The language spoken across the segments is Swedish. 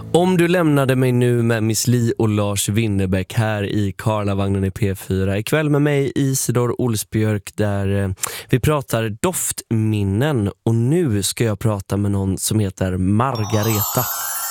Om du lämnade mig nu med Miss Li och Lars Winnerbäck här i Karlavagnen i P4. Ikväll med mig Isidor Olsbjörk där vi pratar doftminnen. Och nu ska jag prata med någon som heter Margareta.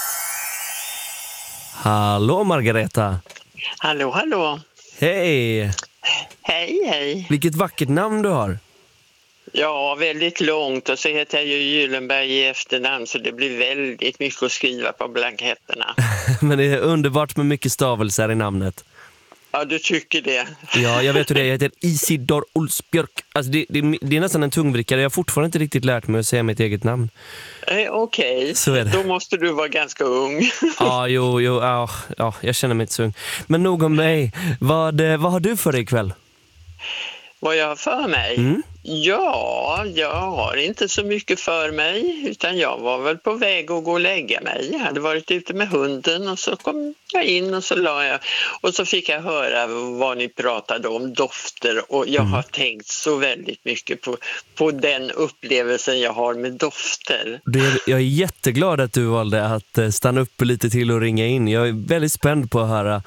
Hallå Margareta. Hallå, hallå. Hej. Hej, hej. Vilket vackert namn du har. Ja, väldigt långt och så heter jag ju Gyllenberg i efternamn så det blir väldigt mycket att skriva på blanketterna. Men det är underbart med mycket stavelser i namnet. Ja, du tycker det. Ja, jag vet hur det är. Jag heter Isidor Olsbjörk. Alltså det är nästan en tungvrickare. Jag har fortfarande inte riktigt lärt mig att säga mitt eget namn. Okej, då måste du vara ganska ung. Ja, jag känner mig inte så ung. Men nog om mig. Vad har du för dig ikväll? Vad jag har för mig? Ja, jag har inte så mycket för mig utan jag var väl på väg att gå och lägga mig. Jag hade varit ute med hunden och så kom jag in och så la jag och så fick jag höra vad ni pratade om, dofter, och jag har tänkt så väldigt mycket på den upplevelsen jag har med dofter. Jag är jätteglad att du valde att stanna upp lite till och ringa in. Jag är väldigt spänd på att höra.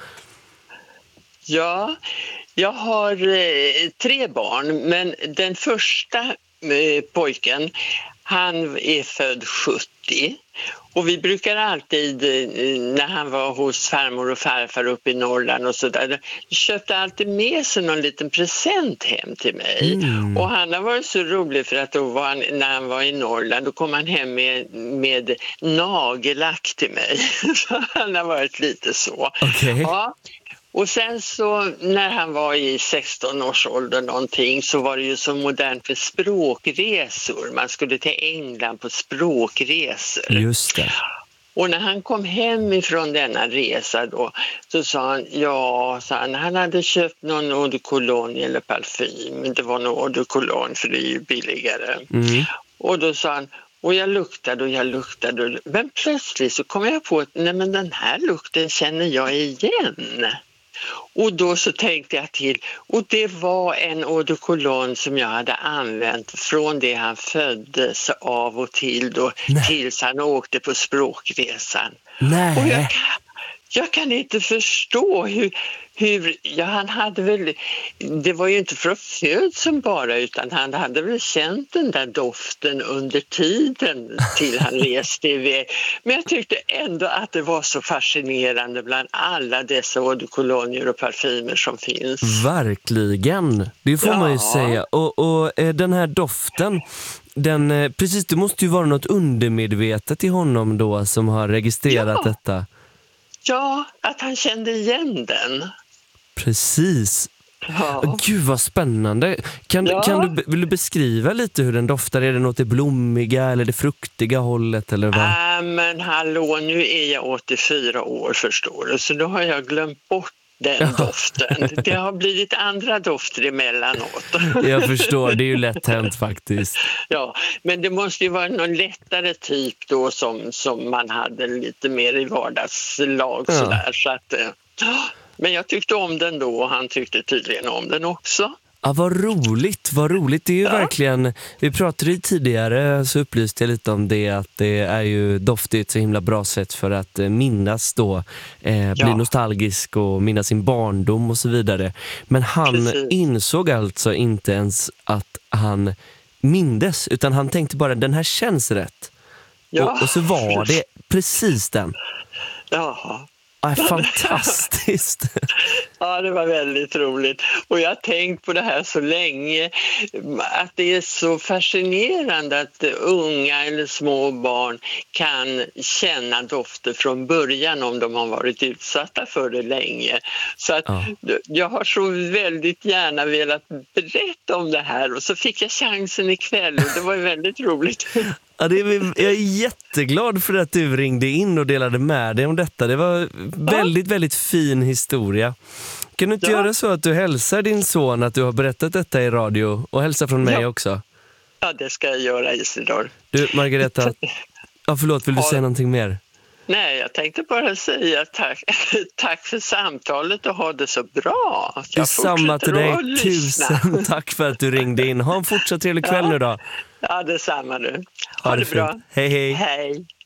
Ja, jag har 3 barn, men den första pojken, han är född 70. Och vi brukar alltid, när han var hos farmor och farfar uppe i Norrland och sådär, köpte alltid med sig någon liten present hem till mig. Och han har varit så rolig för att då när han var i Norrland, då kom han hem med nagellack till mig. Så han har varit lite så. Okay. Ja. Och sen så när han var i 16 års ålder någonting så var det ju så modernt för språkresor. Man skulle till England på språkresor. Just det. Och när han kom hem ifrån denna resa då så sa han, han hade köpt någon eau de cologne eller parfym. Det var någon eau de cologne för det är ju billigare. Och då sa han, och jag luktade. Men plötsligt så kom jag på att nej, men den här lukten känner jag igen. Och då så tänkte jag till, och det var en eau de cologne som jag hade använt från det han föddes av och till då, tills han åkte på språkresan. Nej. Och jag kan inte förstå hur han hade väl, det var ju inte från födseln bara utan han hade väl känt den där doften under tiden till han reste iväg. Men jag tyckte ändå att det var så fascinerande bland alla dessa eau de cologne och parfymer som finns. Verkligen, det får man ju säga. Och den här doften, precis, det måste ju vara något undermedvetet i honom då som har registrerat detta. Ja, att han kände igen den. Precis. Ja. Gud vad spännande. Vill du beskriva lite hur den doftar? Är det något det blommiga eller det fruktiga hållet? Eller vad? Men hallå, nu är jag 84 år förstår du. Så då har jag glömt bort den doften. Det har blivit andra dofter emellanåt. Jag förstår, det är ju lätt hänt faktiskt. Ja, men det måste ju vara någon lättare typ då som man hade lite mer i vardagslag sådär. Så att, men jag tyckte om den då och han tyckte tydligen om den också. Ja, vad roligt. Det är ju verkligen, vi pratade ju tidigare så upplyste jag lite om det att det är ju doftigt så himla bra sätt för att minnas då, bli nostalgisk och minnas sin barndom och så vidare. Men han insåg alltså inte ens att han mindes utan han tänkte bara den här känns rätt. Och så var det precis den. Ja. Fantastiskt. Ja, det var väldigt roligt. Och jag har tänkt på det här så länge, att det är så fascinerande att unga eller små barn kan känna dofter från början om de har varit utsatta för det länge. Så att jag har så väldigt gärna velat berätta om det här och så fick jag chansen ikväll och det var väldigt roligt. Ja, jag är jätteglad för att du ringde in och delade med dig om detta. Det var väldigt, väldigt fin historia. Kan du inte göra så att du hälsar din son att du har berättat detta i radio och hälsar från mig också? Ja, det ska jag göra, Isidor. Du, Margareta, förlåt, vill du säga någonting mer? Nej, jag tänkte bara säga tack för samtalet och ha det så bra. Detsamma till dig, tusen tack för att du ringde in. Ha en fortsatt trevlig kväll nu då. Ja, detsamma du. Ha det bra. Hej, hej. Hej.